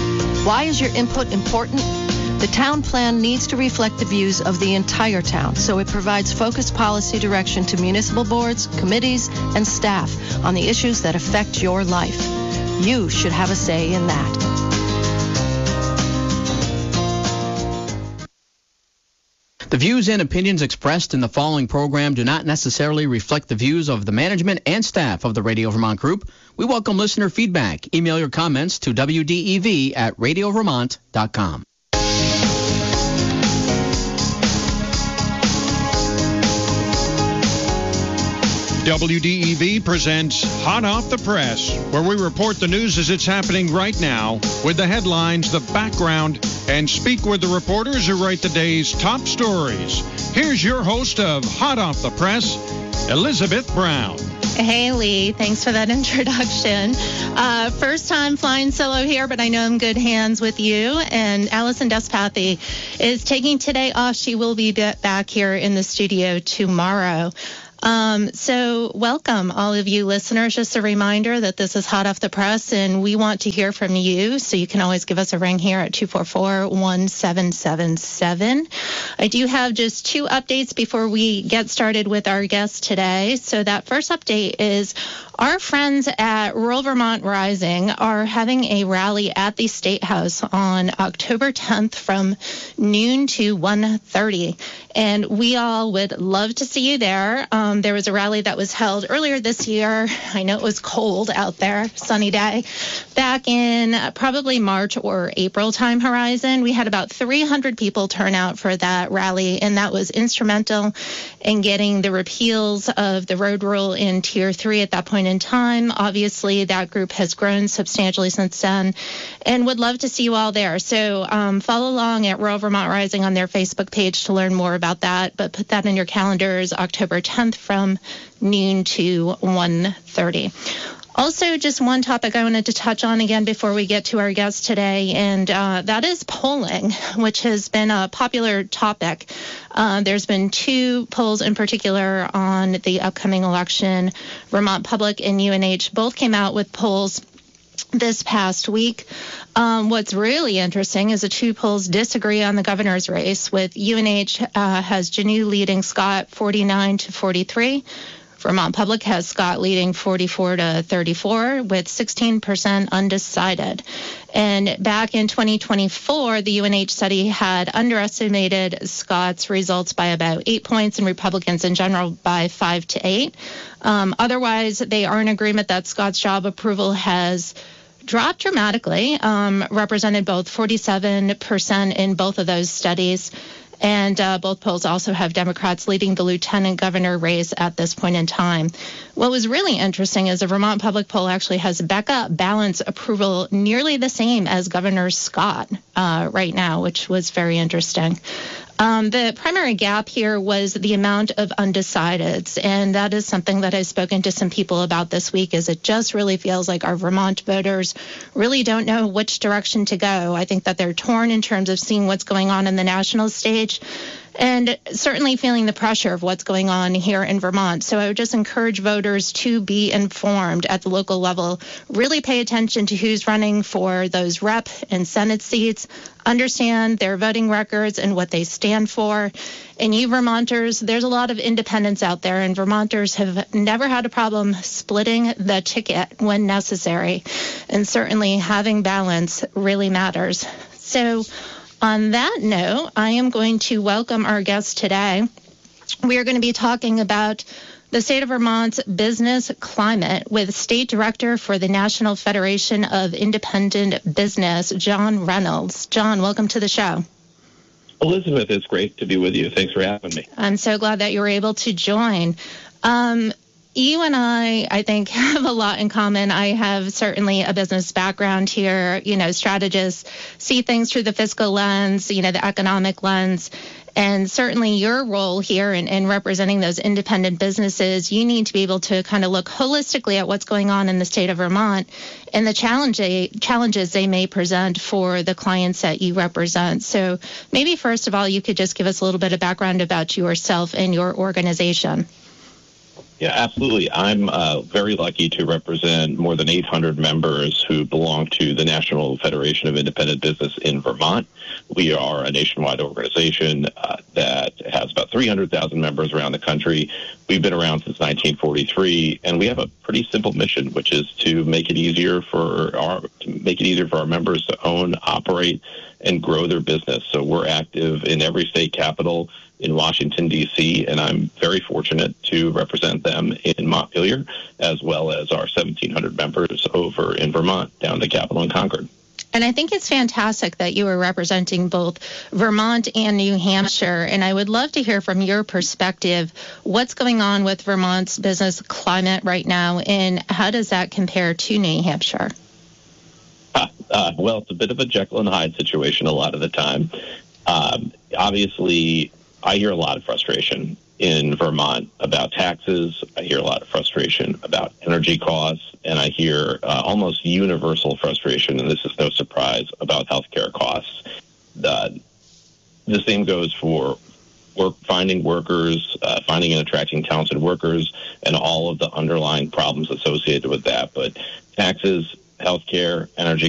Why is your input important? The town plan needs to reflect the views of the entire town, so it provides focused policy direction to municipal boards, committees, and staff on the issues that affect your life. You should have a say in that. The views and opinions expressed in the following program do not necessarily reflect the views of the management and staff of the Radio Vermont Group. We welcome listener feedback. Email your comments to W D E V at radio vermont dot com. W D E V presents Hot Off the Press, where we report the news as it's happening right now with the headlines, the background, and speak with the reporters who write the day's top stories. Here's your host of Hot Off the Press, Elizabeth Brown. Hey, Lee. Thanks for that introduction. Uh, first time flying solo here, but I know I'm in good hands with you. And Allison Despathy is taking today off. She will be back here in the studio tomorrow. Um, so welcome, all of you listeners. Just a reminder that this is Hot Off the Press, and we want to hear from you. So you can always give us a ring here at two four four, one seven seven seven. I do have just two updates before we get started with our guest today. So that first update is our friends at Rural Vermont Rising are having a rally at the State House on October tenth from noon to one thirty. And we all would love to see you there. Um, there was a rally that was held earlier this year. I know it was cold out there, sunny day. Back in uh, probably March or April time horizon, we had about three hundred people turn out for that rally, and that was instrumental in getting the repeals of the road rule in Tier three at that point in time. Obviously, that group has grown substantially since then, and would love to see you all there. So um, follow along at Rural Vermont Rising on their Facebook page to learn more about that, but put that in your calendars, October tenth from noon to one thirty. Also, just one topic I wanted to touch on again before we get to our guest today, and uh, that is polling, which has been a popular topic. Uh, there's been two polls in particular on the upcoming election. Vermont Public and U N H both came out with polls this past week. Um, what's really interesting is the two polls disagree on the governor's race, with U N H uh, has Janu leading Scott forty-nine to forty-three. Vermont Public has Scott leading forty-four to thirty-four with sixteen percent undecided. And back in twenty twenty-four, the U N H study had underestimated Scott's results by about eight points and Republicans in general by five to eight. Um, otherwise, they are in agreement that Scott's job approval has dropped dramatically, um, represented both forty-seven percent in both of those studies. And uh, both polls also have Democrats leading the lieutenant governor race at this point in time. What was really interesting is the Vermont Public poll actually has Becca Balance approval nearly the same as Governor Scott uh, right now, which was very interesting. Um, the primary gap here was the amount of undecideds, and that is something that I've spoken to some people about this week, is it just really feels like our Vermont voters really don't know which direction to go. I think that they're torn in terms of seeing what's going on in the national stage, and certainly feeling the pressure of what's going on here in Vermont. So I would just encourage voters to be informed at the local level, really pay attention to who's running for those rep and Senate seats, understand their voting records and what they stand for. And you Vermonters, there's a lot of independents out there, and Vermonters have never had a problem splitting the ticket when necessary. And certainly having balance really matters. So on that note, I am going to welcome our guest today. We are going to be talking about the state of Vermont's business climate with State Director for the National Federation of Independent Business, John Reynolds. John, welcome to the show. Elizabeth, it's great to be with you. Thanks for having me. I'm so glad that you were able to join. Um, You and I, I think, have a lot in common. I have certainly a business background here, you know, strategists see things through the fiscal lens, you know, the economic lens. And certainly your role here in, in representing those independent businesses, you need to be able to kind of look holistically at what's going on in the state of Vermont and the challenge, challenges they may present for the clients that you represent. So maybe first of all, you could just give us a little bit of background about yourself and your organization. Yeah, absolutely. I'm uh, very lucky to represent more than eight hundred members who belong to the National Federation of Independent Business in Vermont. We are a nationwide organization uh, that has about three hundred thousand members around the country. We've been around since nineteen forty-three, and we have a pretty simple mission, which is to make it easier for our to make it easier for our members to own, operate, and grow their business. So we're active in every state capital in Washington, D C, and I'm very fortunate to represent them in Montpelier, as well as our seventeen hundred members over in Vermont, down to Capitol and Concord. And I think it's fantastic that you are representing both Vermont and New Hampshire, and I would love to hear from your perspective what's going on with Vermont's business climate right now, and how does that compare to New Hampshire? Uh, well, it's a bit of a Jekyll and Hyde situation a lot of the time. Um, obviously, I hear a lot of frustration in Vermont about taxes. I hear a lot of frustration about energy costs, and I hear uh, almost universal frustration, and this is no surprise, about healthcare costs. The, the same goes for work, finding workers, uh, finding and attracting talented workers, and all of the underlying problems associated with that. But taxes, healthcare, energy